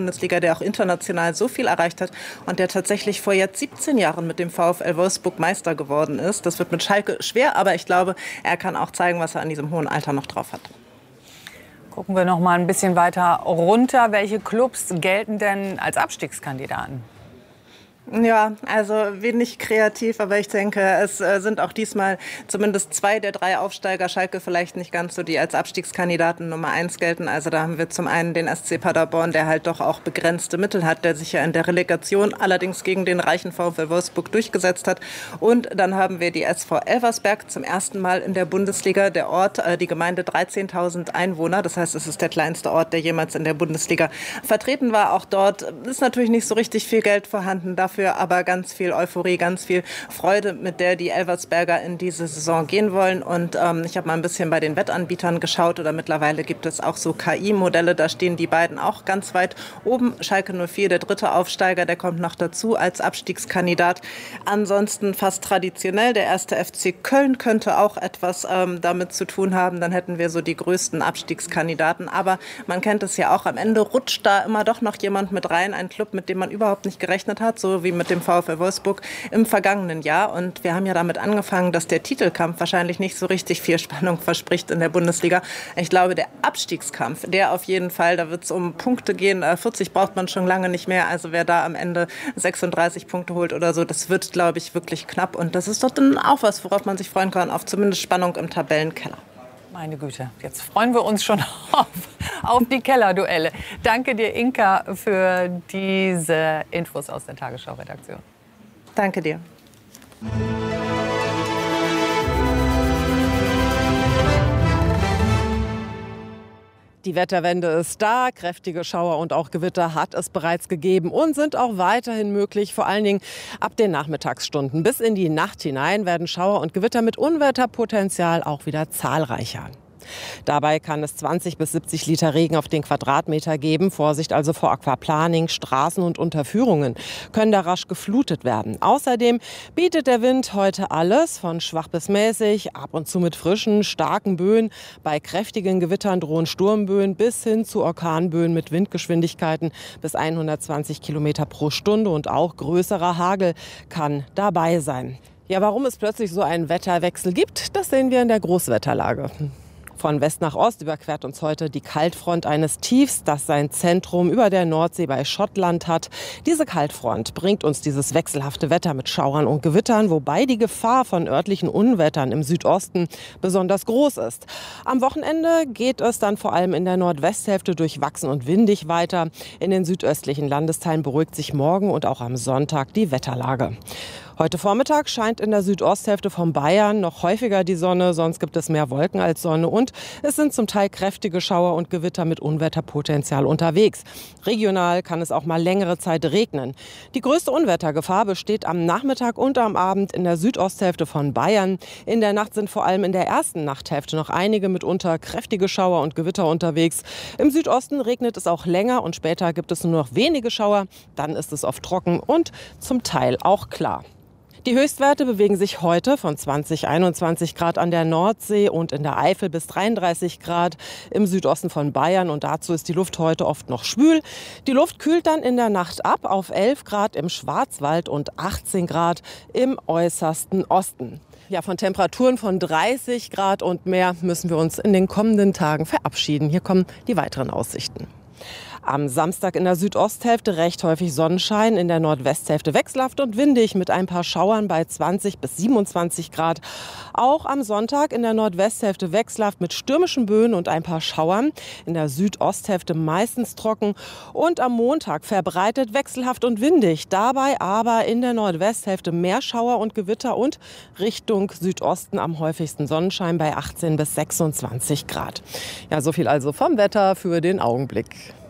Bundesliga, der auch international so viel erreicht hat und der tatsächlich vor jetzt 17 Jahren mit dem VfL Wolfsburg Meister geworden ist. Das wird mit Schalke schwer, aber ich glaube, er kann auch zeigen, was er an diesem hohen Alter noch drauf hat. Gucken wir noch mal ein bisschen weiter runter. Welche Clubs gelten denn als Abstiegskandidaten? Ja, also wenig kreativ, aber ich denke, es sind auch diesmal zumindest 2 der 3 Aufsteiger, Schalke vielleicht nicht ganz so, die als Abstiegskandidaten Nummer 1 gelten. Also da haben wir zum einen den SC Paderborn, der halt doch auch begrenzte Mittel hat, der sich ja in der Relegation allerdings gegen den reichen VfL Wolfsburg durchgesetzt hat. Und dann haben wir die SV Elversberg, zum ersten Mal in der Bundesliga, der Ort, die Gemeinde 13.000 Einwohner. Das heißt, es ist der kleinste Ort, der jemals in der Bundesliga vertreten war. Auch dort ist natürlich nicht so richtig viel Geld vorhanden, dafür aber ganz viel Euphorie, ganz viel Freude, mit der die Elversberger in diese Saison gehen wollen. Und ich habe mal ein bisschen bei den Wettanbietern geschaut, oder mittlerweile gibt es auch so KI-Modelle, da stehen die beiden auch ganz weit oben. Schalke 04, der 3. Aufsteiger, der kommt noch dazu als Abstiegskandidat. Ansonsten fast traditionell, der 1. FC Köln könnte auch etwas damit zu tun haben. Dann hätten wir so die größten Abstiegskandidaten. Aber man kennt es ja auch, am Ende rutscht da immer doch noch jemand mit rein, ein Club, mit dem man überhaupt nicht gerechnet hat, so wie mit dem VfL Wolfsburg im vergangenen Jahr. Und wir haben ja damit angefangen, dass der Titelkampf wahrscheinlich nicht so richtig viel Spannung verspricht in der Bundesliga. Ich glaube, der Abstiegskampf, der auf jeden Fall, da wird es um Punkte gehen. 40 braucht man schon lange nicht mehr. Also wer da am Ende 36 Punkte holt oder so, das wird, glaube ich, wirklich knapp. Und das ist doch dann auch was, worauf man sich freuen kann, auf zumindest Spannung im Tabellenkeller. Meine Güte, jetzt freuen wir uns schon auf die Kellerduelle. Danke dir, Inka, für diese Infos aus der Tagesschau-Redaktion. Danke dir. Die Wetterwende ist da, kräftige Schauer und auch Gewitter hat es bereits gegeben und sind auch weiterhin möglich, vor allen Dingen ab den Nachmittagsstunden. Bis in die Nacht hinein werden Schauer und Gewitter mit Unwetterpotenzial auch wieder zahlreicher. Dabei kann es 20 bis 70 Liter Regen auf den Quadratmeter geben. Vorsicht also vor Aquaplaning, Straßen und Unterführungen können da rasch geflutet werden. Außerdem bietet der Wind heute alles von schwach bis mäßig, ab und zu mit frischen, starken Böen. Bei kräftigen Gewittern drohen Sturmböen bis hin zu Orkanböen mit Windgeschwindigkeiten bis 120 Kilometer pro Stunde und auch größerer Hagel kann dabei sein. Ja, warum es plötzlich so einen Wetterwechsel gibt, das sehen wir in der Großwetterlage. Von West nach Ost überquert uns heute die Kaltfront eines Tiefs, das sein Zentrum über der Nordsee bei Schottland hat. Diese Kaltfront bringt uns dieses wechselhafte Wetter mit Schauern und Gewittern, wobei die Gefahr von örtlichen Unwettern im Südosten besonders groß ist. Am Wochenende geht es dann vor allem in der Nordwesthälfte durchwachsen und windig weiter. In den südöstlichen Landesteilen beruhigt sich morgen und auch am Sonntag die Wetterlage. Heute Vormittag scheint in der Südosthälfte von Bayern noch häufiger die Sonne, sonst gibt es mehr Wolken als Sonne und es sind zum Teil kräftige Schauer und Gewitter mit Unwetterpotenzial unterwegs. Regional kann es auch mal längere Zeit regnen. Die größte Unwettergefahr besteht am Nachmittag und am Abend in der Südosthälfte von Bayern. In der Nacht sind vor allem in der ersten Nachthälfte noch einige mitunter kräftige Schauer und Gewitter unterwegs. Im Südosten regnet es auch länger und später gibt es nur noch wenige Schauer. Dann ist es oft trocken und zum Teil auch klar. Die Höchstwerte bewegen sich heute von 20, 21 Grad an der Nordsee und in der Eifel bis 33 Grad im Südosten von Bayern. Und dazu ist die Luft heute oft noch schwül. Die Luft kühlt dann in der Nacht ab auf 11 Grad im Schwarzwald und 18 Grad im äußersten Osten. Ja, von Temperaturen von 30 Grad und mehr müssen wir uns in den kommenden Tagen verabschieden. Hier kommen die weiteren Aussichten. Am Samstag in der Südosthälfte recht häufig Sonnenschein, in der Nordwesthälfte wechselhaft und windig mit ein paar Schauern bei 20 bis 27 Grad. Auch am Sonntag in der Nordwesthälfte wechselhaft mit stürmischen Böen und ein paar Schauern. In der Südosthälfte meistens trocken und am Montag verbreitet wechselhaft und windig. Dabei aber in der Nordwesthälfte mehr Schauer und Gewitter und Richtung Südosten am häufigsten Sonnenschein bei 18 bis 26 Grad. Ja, so viel also vom Wetter für den Augenblick.